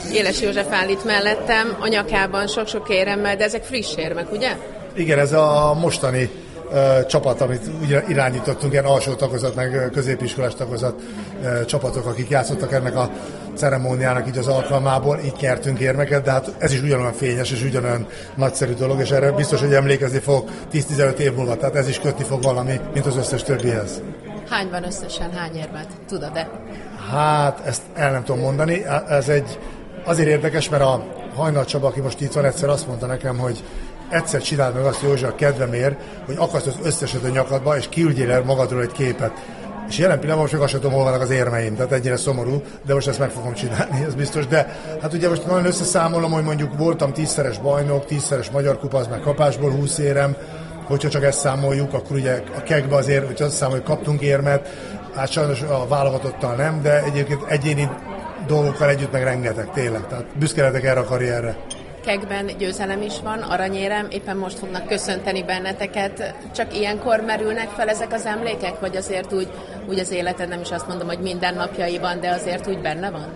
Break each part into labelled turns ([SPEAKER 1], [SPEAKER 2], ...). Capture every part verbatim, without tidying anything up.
[SPEAKER 1] Éles József áll itt mellettem, a nyakában sok-sok éremmel, de ezek friss érmek, ugye?
[SPEAKER 2] Igen, ez a mostani uh, csapat, amit ugye irányítottunk, ilyen alsó tagozat, meg középiskolás tagozat uh, csapatok, akik játszottak ennek a ceremóniának így az alkalmából, így nyertünk érmeket, de hát ez is ugyanolyan fényes és ugyanolyan nagyszerű dolog, és erre biztos, hogy emlékezni fog tíz-tizenöt év múlva, tehát ez is kötni fog valami, mint az összes többihez.
[SPEAKER 1] Hány van összesen, hány érmet? Tudod-e?
[SPEAKER 2] Hát, ezt el nem tudom mondani, ez egy azért érdekes, mert a Hajnal Csaba, aki most itt van, egyszer azt mondta nekem, hogy egyszer csináld meg azt, Józsi, a kedvemért, hogy akaszt az összeset a nyakadba, és küldjél el magadról egy képet. És jelen pillanatban most meg azt sem tudom, hol vannak az érmeim, tehát ennyire szomorú, de most ezt meg fogom csinálni, ez biztos. De hát ugye most nagyon összeszámolom, hogy mondjuk voltam tízszeres bajnok, tízszeres magyar kupa, az meg kapásból húsz érem, hogyha csak ezt számoljuk, akkor ugye a kegbe azért, hogyha azt számoljuk, kaptunk érmet, hát sajnos a válogatottal nem, de egyébként egyéni dolgokkal együtt meg rengeteg, tényleg. Tehát büszke lehetek erre a karrierre.
[SPEAKER 1] Kegben győzelem is van, aranyérem, éppen most fognak köszönteni benneteket. Csak ilyenkor merülnek fel ezek az emlékek, vagy azért úgy, úgy az életed, nem is azt mondom, hogy minden napjaiban, de azért úgy benne van?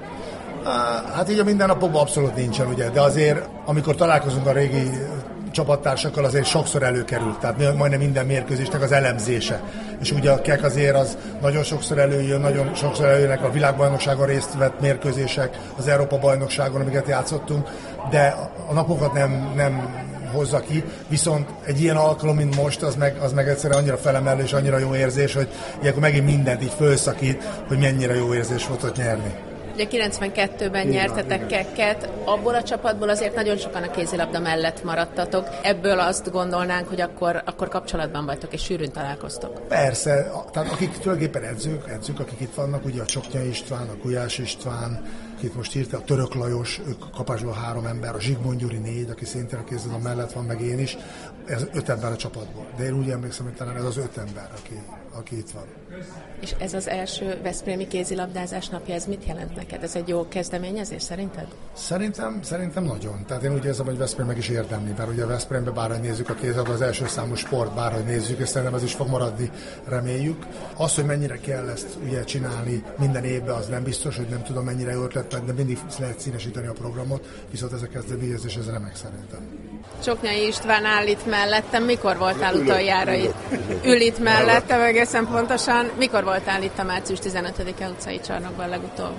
[SPEAKER 2] Hát így a mindennapokban abszolút nincsen, ugye, de azért, amikor találkozunk a régi csapattársakkal, azért sokszor előkerült, tehát majdnem minden mérkőzésnek az elemzése. És ugye a kek azért az nagyon sokszor előjön, nagyon sokszor előjönnek a világbajnokságon részt vett mérkőzések, az Európa-bajnokságon, amiket játszottunk, de a napokat nem, nem hozza ki, viszont egy ilyen alkalom, mint most, az meg, az meg egyszerűen annyira felemelő és annyira jó érzés, hogy ilyenkor megint mindent így fölszakít, hogy mennyire jó érzés volt ott nyerni.
[SPEAKER 1] Ugye kilencvenkettőben nyertetek kekket, abból a csapatból azért nagyon sokan a kézilabda mellett maradtatok. Ebből azt gondolnánk, hogy akkor, akkor kapcsolatban vagytok és sűrűn találkoztok.
[SPEAKER 2] Persze, tehát akik tulajdonképpen edzők, edzők, akik itt vannak, ugye a Csoknyai István, a Gulyás István, akit most írta, a Török Lajos, ők kapásból három ember, a Zsigmond Gyuri négy, aki szintén a kézilabda mellett van, meg én is. Ez öt ember a csapatból. De én úgy emlékszem, hogy talán ez az öt ember, aki, aki itt van.
[SPEAKER 1] És ez az első veszprémi kézilabdázás napja, ez mit jelent neked? Ez egy jó kezdeményezés szerinted?
[SPEAKER 2] Szerintem, szerintem nagyon. Tehát én úgy érzem, hogy Veszprém meg is érdemli, mert ugye Veszprémbe bárhogy nézzük a kézilabda, az első számú sport, bárhogy nézzük, és szerintem ez is fog maradni, reméljük. Az, hogy mennyire kell ezt ugye csinálni minden évben, az nem biztos, hogy nem tudom mennyire jó ötlet, de mindig lehet színesíteni a programot, viszont ez a kezdeményezés, ez remek szerintem.
[SPEAKER 1] Csoknyai István áll itt mellettem, mikor voltál utoljára itt? Ül itt mellettem egészen pontosan. Mikor voltál itt a március tizenötödike utcai csarnokban legutóbb?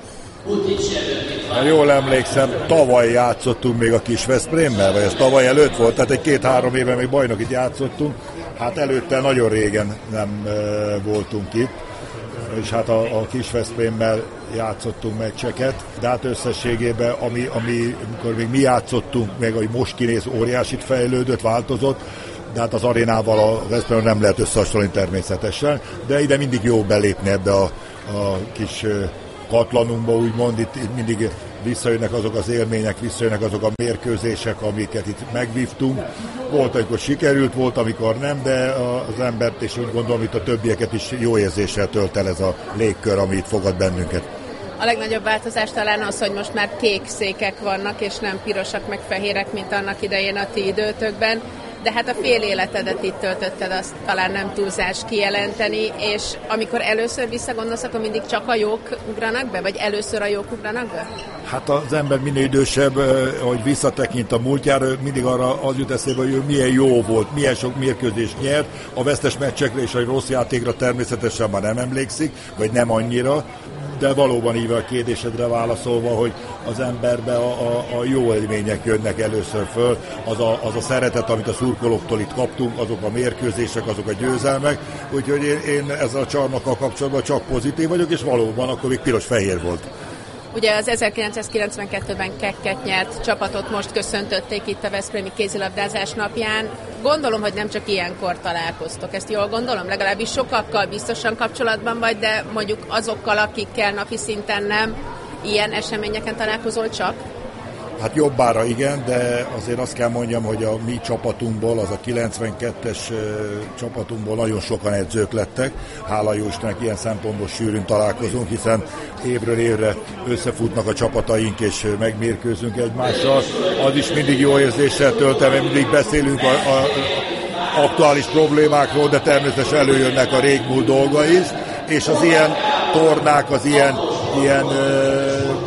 [SPEAKER 3] Ha jól emlékszem, tavaly játszottunk még a Kis Veszprémmel, vagy ez tavaly előtt volt, tehát egy két-három éve még bajnokit játszottunk, hát előtte nagyon régen nem e, voltunk itt, és hát a, a Kis Veszprémmel játszottunk meccseket, de hát összességében, ami, ami, amikor még mi játszottunk, meg ahogy most kinéz, óriásit fejlődött, változott, de hát az arénával a Veszprém nem lehet összehasonlítani természetesen, de ide mindig jó belépni ebbe a, a kis katlanunkba, úgymond, itt, itt mindig visszajönnek azok az élmények, visszajönnek azok a mérkőzések, amiket itt megvívtunk. Volt, amikor sikerült, volt, amikor nem, de az embert, és úgy gondolom, itt a többieket is jó érzéssel tölt el ez a légkör, ami itt fogad bennünket.
[SPEAKER 1] A legnagyobb változás talán az, hogy most már kék székek vannak, és nem pirosak meg fehérek, mint annak idején a ti időtökben. De hát a fél életedet itt töltötted, azt talán nem túlzás kijelenteni, és amikor először visszagondolsz, akkor mindig csak a jók ugranak be, vagy először a jók ugranak be?
[SPEAKER 3] Hát az ember minél idősebb, hogy visszatekint a múltjára, mindig arra az jut eszébe, hogy milyen jó volt, milyen sok mérkőzést nyert, a vesztes meccsekre és a rossz játékra természetesen már nem emlékszik, vagy nem annyira, de valóban így a kérdésedre válaszolva, hogy az emberbe a, a, a jó élmények jönnek először föl, az a, az a szeretet, amit a szurkolóktól itt kaptunk, azok a mérkőzések, azok a győzelmek, úgyhogy én, én ezzel a csarnokkal kapcsolatban csak pozitív vagyok, és valóban akkor még piros-fehér volt.
[SPEAKER 1] Ugye az ezerkilencszázkilencvenkettőben kekket nyert csapatot most köszöntötték itt a veszprémi kézilabdázás napján. Gondolom, hogy nem csak ilyenkor találkoztok, ezt jól gondolom? Legalábbis sokakkal biztosan kapcsolatban vagy, de mondjuk azokkal, akikkel napi szinten nem, ilyen eseményeken találkozol csak?
[SPEAKER 3] Hát jobbára igen, de azért azt kell mondjam, hogy a mi csapatunkból, az a kilencvenkettes uh, csapatunkból nagyon sokan edzők lettek. Hála jó Istennek, ilyen szempontból sűrűn találkozunk, hiszen évről évre összefutnak a csapataink, és megmérkőzünk egymással. Az is mindig jó érzéssel tölt el, mert mindig beszélünk a, a aktuális problémákról, de természetesen előjönnek a régmúlt dolga is, és az ilyen tornák, az ilyen, ilyen uh,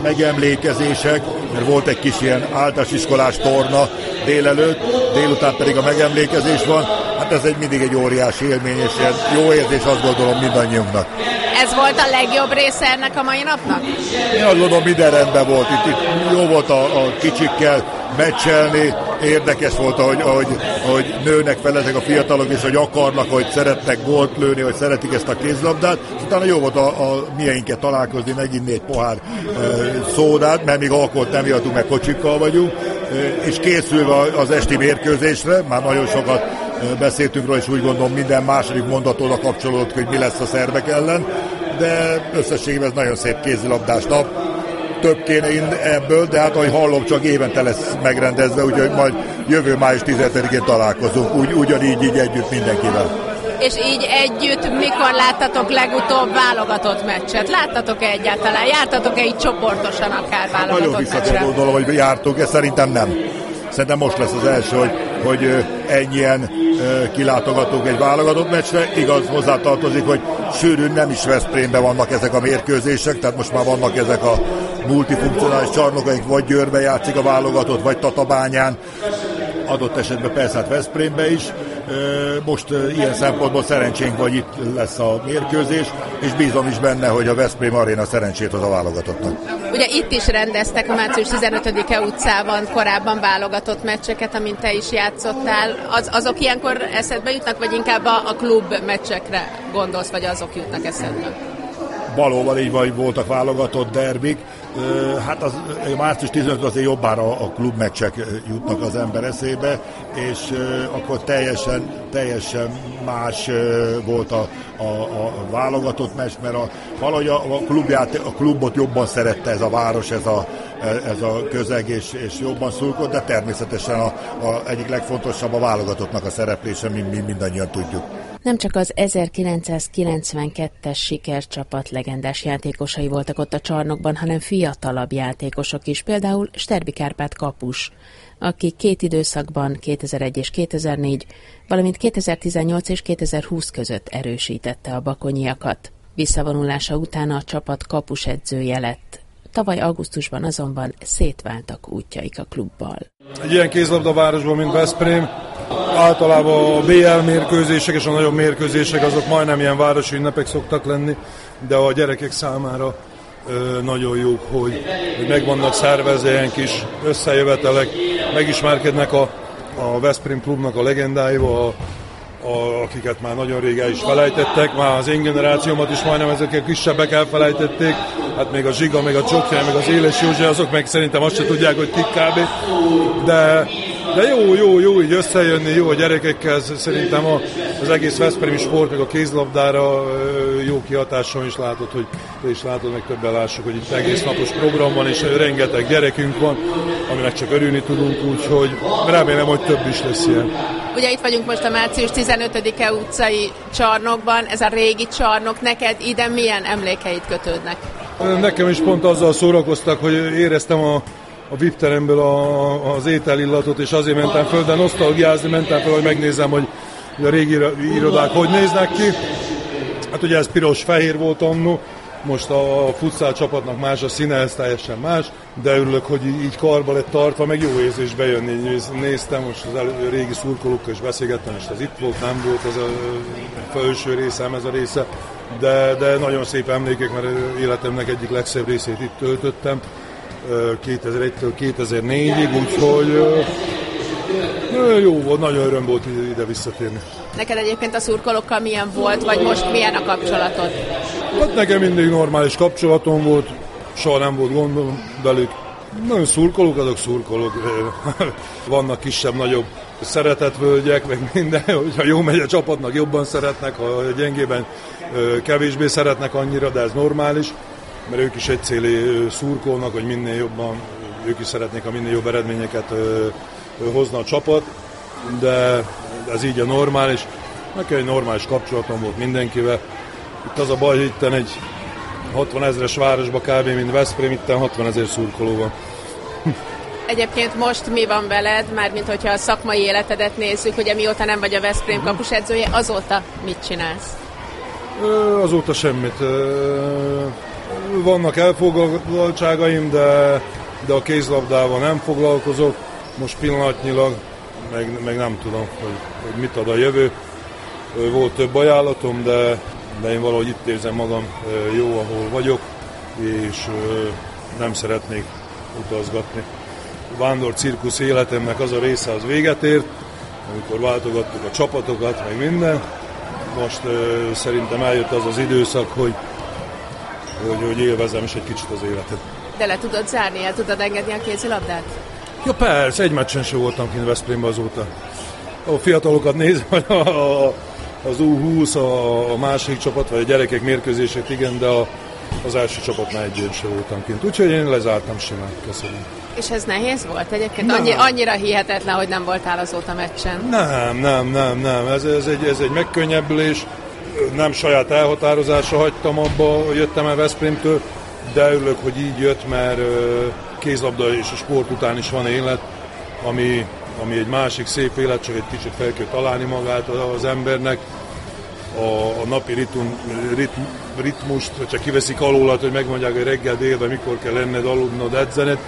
[SPEAKER 3] megemlékezések, mert volt egy kis ilyen általános iskolás torna délelőtt, délután pedig a megemlékezés van. Hát ez egy mindig egy óriási élmény, és ilyen jó érzés, azt gondolom, mindannyiunknak.
[SPEAKER 1] Ez volt a legjobb része ennek a mai napnak?
[SPEAKER 3] Én azt gondolom, minden rendben volt. Itt, itt jó volt a, a kicsikkel meccselni, érdekes volt, ahogy, ahogy, ahogy nőnek fel ezek a fiatalok, és hogy akarnak, hogy szeretnek gólt lőni, hogy szeretik ezt a kézlabdát. És utána jó volt a, a mieinket találkozni, meginni egy pohár e, szódát, mert még alkoholt nem ihatunk, meg kocsikkal vagyunk, e, és készülve az esti mérkőzésre, már nagyon sokat beszéltünk róla, és úgy gondolom minden második mondatóra kapcsolódott, hogy mi lesz a szerbek ellen, de összességében ez nagyon szép kézilabdás nap. Több kéne ebből, de hát ahogy hallom, csak évente lesz megrendezve, úgyhogy majd jövő május tizenhetedikén találkozunk, úgy, ugyanígy így együtt mindenkivel.
[SPEAKER 1] És így együtt mikor láttatok legutóbb válogatott meccset? Láttatok-e egyáltalán? Jártatok-e így csoportosan akár válogatott
[SPEAKER 3] nagyon
[SPEAKER 1] meccsre?
[SPEAKER 3] Nagyon gondolom, hogy jártunk, ez szerintem nem. Szerintem most lesz az első, hogy, hogy ennyien kilátogatunk egy válogatott meccsre. Igaz, hozzátartozik, hogy sűrűn nem is Veszprémben vannak ezek a mérkőzések, tehát most már vannak ezek a multifunkcionális csarnokaink, vagy Győrben játszik a válogatott, vagy Tatabányán, adott esetben persze hát Veszprémben is. Most ilyen szempontból szerencsénk, hogy itt lesz a mérkőzés, és bízom is benne, hogy a Veszprém Aréna szerencsét hoz a válogatottnak.
[SPEAKER 1] Ugye itt is rendeztek a március tizenötödike utcában korábban válogatott meccseket, amint te is játszottál. Az, azok ilyenkor eszedbe jutnak, vagy inkább a, a klub meccsekre gondolsz, vagy azok jutnak eszedbe?
[SPEAKER 3] Valóban így vagy, voltak válogatott derbik. Hát az március tizenötödike azért jobbára a klubmeccsek jutnak az ember eszébe, és akkor teljesen, teljesen más volt a, a, a válogatott meccs, mert a, valahogy a, a, klubját, a klubot jobban szerette ez a város, ez a, ez a közeg, és, és jobban szurkolt, de természetesen a, a egyik legfontosabb a válogatottnak a szereplése, mint mi mindannyian tudjuk.
[SPEAKER 1] Nem csak az ezerkilencszázkilencvenkettes sikercsapat legendás játékosai voltak ott a csarnokban, hanem fiatalabb játékosok is, például Sterbi Kárpát kapus, aki két időszakban, kétezer-egy és kétezer-négy, valamint kétezer-tizennyolc és kétezer-húsz között erősítette a bakonyiakat. Visszavonulása után a csapat kapusedzője lett. Tavaly augusztusban azonban szétváltak útjaik a klubbal.
[SPEAKER 4] Egy ilyen kézlabdavárosban, mint Veszprém, általában a bé el mérkőzések és a nagyobb mérkőzések azok majdnem ilyen városi ünnepek szoktak lenni, de a gyerekek számára ö, nagyon jók, hogy, hogy meg vannak szervezve ilyen kis összejövetelek, megismerkednek a, a Veszprém klubnak a legendáival, a, a, akiket már nagyon rég el is felejtettek, már az én generációmat is majdnem ezek a kisebbek elfelejtették, hát még a Zsiga, még a Csokján, meg az Éles Józsi, azok meg szerintem azt se tudják, hogy kik kb. De, de jó, jó, jó így összejönni, jó a gyerekekkel, szerintem a, az egész veszprémi sport, meg a kézlabdára jó kihatáson is látod, hogy te is látod, meg többen lássuk, hogy itt egész napos program van, és rengeteg gyerekünk van, aminek csak örülni tudunk, úgyhogy remélem, hogy több is lesz ilyen.
[SPEAKER 1] Ugye itt vagyunk most a március tizenötödike utcai csarnokban, ez a régi csarnok, neked ide milyen emlékeid kötődnek?
[SPEAKER 4] Nekem is pont azzal szórakoztak, hogy éreztem a, a vé i pé teremből a, az ételillatot, és azért mentem föl, de nosztalgiázni mentem föl, hogy megnézem, hogy, hogy a régi irodák hogy néznek ki. Hát ugye ez piros-fehér volt annó, most a futszál csapatnak más a színe, ez teljesen más, de örülök, hogy így karba lett tartva, meg jó érzés bejönni. Néztem, most az elő, régi szurkolókkal is beszélgettem, és ez itt volt, nem volt ez a felső részem, ez a része, de, de nagyon szép emlékek, mert életemnek egyik legszebb részét itt töltöttem, kétezer-egytől kétezer-négyig, úgyhogy jó volt, nagyon öröm volt ide visszatérni.
[SPEAKER 1] Neked egyébként a szurkolókkal milyen volt, vagy most milyen a kapcsolatod?
[SPEAKER 4] Hát nekem mindig normális kapcsolatom volt, soha nem volt gondom velük. Nagyon szurkolók, azok szurkolók. Vannak kisebb-nagyobb szeretetvölgyek, meg minden, hogyha jó megy a csapatnak, jobban szeretnek, ha gyengében kevésbé szeretnek annyira, de ez normális, mert ők is egy célé szurkolnak, hogy minél jobban, ők is szeretnék, ha minél jobb eredményeket hozna a csapat, de ez így a normális. Nekem egy normális kapcsolatom volt mindenkivel. Itt az a baj, hogy itten egy hatvanezres városba kb. Mint Veszprém, itten hatvanezer szurkoló van.
[SPEAKER 1] Egyébként most mi van veled, mármint hogyha a szakmai életedet nézzük, ugye mióta nem vagy a Veszprém kapusedzője, azóta mit csinálsz?
[SPEAKER 4] Azóta semmit. vannak elfoglaltságaim, de, de a kézlabdával nem foglalkozok. Most pillanatnyilag, meg, meg nem tudom, hogy, hogy mit ad a jövő. Volt több ajánlatom, de, de én valahogy itt érzem magam jó, ahol vagyok, és nem szeretnék utazgatni. A vándor cirkusz életemnek az a része az véget ért, amikor váltogattuk a csapatokat, meg minden. Most szerintem eljött az az időszak, hogy, hogy, hogy élvezem is egy kicsit az életet.
[SPEAKER 1] De le tudod zárni, el tudod engedni a kézilabdát?
[SPEAKER 4] Ja persze, egy meccsen sem voltam kint Veszprémben azóta. A fiatalokat nézem, a, a, az U húsz, a, a másik csapat, vagy a gyerekek mérkőzését, igen, de a, az első csapatnál egy sem voltam kint. Úgyhogy én lezártam simán, köszönöm.
[SPEAKER 1] És ez nehéz volt egyébként? Annyi, annyira hihetetlen, hogy nem voltál azóta meccsen.
[SPEAKER 4] Nem, nem, nem, nem. Ez, ez, egy, ez egy megkönnyebbülés. Nem saját elhatározásra hagytam abba, jöttem el Veszprémtől, de örülök, hogy így jött, mert kézlabda és a sport után is van élet, ami, ami egy másik szép élet, csak egy kicsit fel kell találni magát az embernek. A, a napi ritum, ritm, ritmust, hogyha kiveszik alólat, hogy megmondják, hogy reggel délben mikor kell lenned, aludnod, edzened.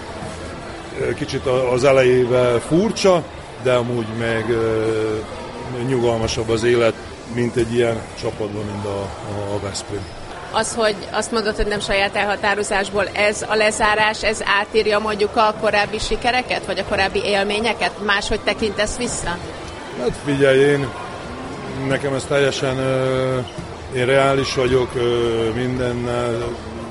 [SPEAKER 4] Kicsit az elejével furcsa, de amúgy meg nyugalmasabb az élet, mint egy ilyen csapatban, mint a, a Veszprém.
[SPEAKER 1] Az, hogy azt mondod, hogy nem saját elhatározásból, ez a lezárás, ez átírja mondjuk a korábbi sikereket, vagy a korábbi élményeket? Máshogy tekintesz vissza?
[SPEAKER 4] Hát figyelj, én, nekem ez teljesen, én reális vagyok mindennel,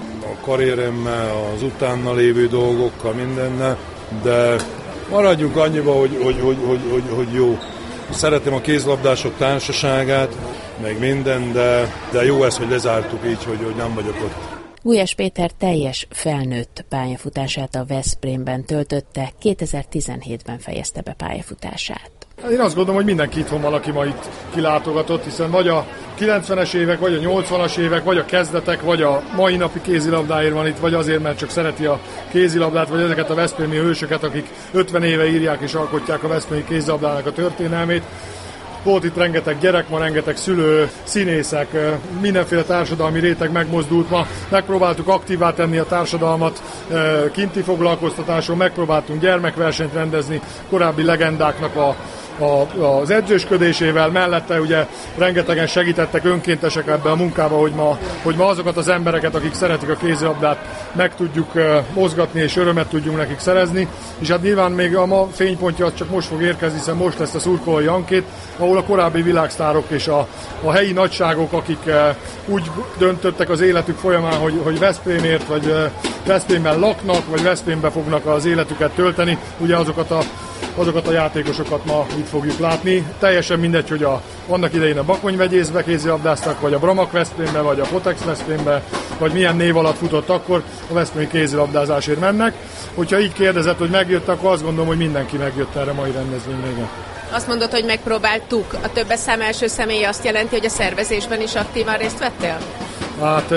[SPEAKER 4] a karrieremmel, az utána lévő dolgokkal, mindennel, de maradjunk annyiba, hogy, hogy, hogy, hogy, hogy, hogy jó. Szeretem a kézlabdások társaságát, meg minden, de, de jó ez, hogy lezártuk így, hogy, hogy nem vagyok ott.
[SPEAKER 5] Gulyás Péter teljes felnőtt pályafutását a Veszprémben töltötte, kétezer-tizenhétben fejezte be pályafutását.
[SPEAKER 6] Én azt gondolom, hogy mindenki itthon van, aki ma itt kilátogatott, hiszen vagy a kilencvenes évek, vagy a nyolcvanas évek, vagy a kezdetek, vagy a mai napi kézilabdáért van itt, vagy azért, mert csak szereti a kézilabdát, vagy ezeket a veszprémi hősöket, akik ötven éve írják és alkotják a veszprémi kézilabdának a történelmét. Volt itt rengeteg gyerek, ma rengeteg szülő, színészek, mindenféle társadalmi réteg megmozdult ma. Megpróbáltuk aktívvá tenni a társadalmat kinti foglalkoztatáson, megpróbáltunk gyermekversenyt rendezni korábbi legendáknak a A, az edzősködésével, mellette ugye rengetegen segítettek önkéntesek ebbe a munkába, hogy ma, hogy ma azokat az embereket, akik szeretik a kézilabdát, meg tudjuk mozgatni és örömet tudjunk nekik szerezni, és hát nyilván még a ma fénypontja az csak most fog érkezni, hiszen most lesz a szurkolói ankét, ahol a korábbi világsztárok és a, a helyi nagyságok, akik úgy döntöttek az életük folyamán, hogy, hogy Veszprémért, vagy Veszprémben laknak, vagy Veszprémbe fognak az életüket tölteni, ugye azokat a azokat a játékosokat ma itt fogjuk látni. Teljesen mindegy, hogy a, annak idején a Bakony vegyészbe kézilabdáztak, vagy a Bramak Veszprémbe, vagy a Potex Veszprémbe, vagy milyen név alatt futott akkor, a veszprémi kézilabdázásért mennek. Hogyha így kérdezett, hogy megjött, akkor azt gondolom, hogy mindenki megjött erre a mai rendezvényre.
[SPEAKER 1] Azt mondod, hogy megpróbáltuk. A többes szám első személy azt jelenti, hogy a szervezésben is aktívan részt vettél?
[SPEAKER 6] Hát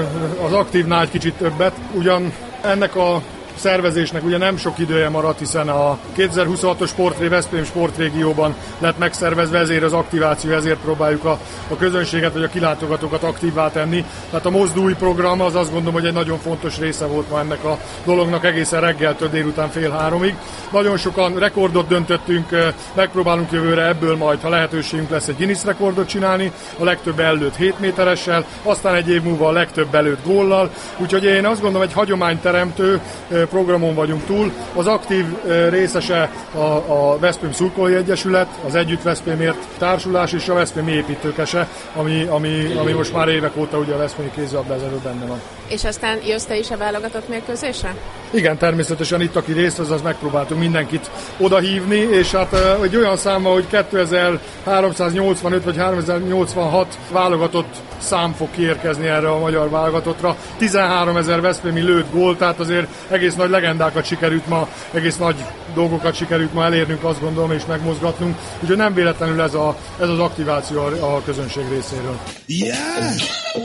[SPEAKER 6] az aktívnál egy kicsit többet. Ugyan ennek a szervezésnek ugye nem sok idője maradt, hiszen a kétezer-huszonhatos Sportré Veszprém sportrégióban lett megszervezve, ezért az aktiváció, ezért próbáljuk a, a közönséget vagy a kilátogatókat aktívvá tenni. Tehát a Mozdulj program az azt gondolom, hogy egy nagyon fontos része volt ma ennek a dolognak egészen reggeltől délután fél háromig. Nagyon sokan rekordot döntöttünk, megpróbálunk jövőre ebből majd, ha lehetőségünk lesz, egy Guinness rekordot csinálni, a legtöbb előtt hét méteressel, aztán egy év múlva a legtöbb előtt góllal. Úgyhogy én azt gondolom, egy hagyományteremtő programon vagyunk túl. Az aktív részese a, a Veszprém Szurkolói Egyesület, az Együtt Veszprémért társulás és a Veszprémi Építőkese, ami, ami, ami most már évek óta ugye a veszprémi kézilabdázásban benne van.
[SPEAKER 1] És aztán jössz te is a válogatott mérkőzésre?
[SPEAKER 6] Igen, természetesen itt, aki részt vesz, az megpróbáltunk mindenkit odahívni, és hát egy olyan száma, hogy kétezer-háromszáznyolcvanöt vagy háromezer-nyolcvanhat válogatott szám fog kiérkezni erre a magyar válogatottra. tizenháromezer veszprémi lőtt gól, tehát azért egész nagy legendákat sikerült ma, egész nagy dolgokat sikerült ma elérnünk, azt gondolom, és megmozgatnunk. Úgyhogy nem véletlenül ez, a, ez az aktiváció a, a közönség részéről. Yeah!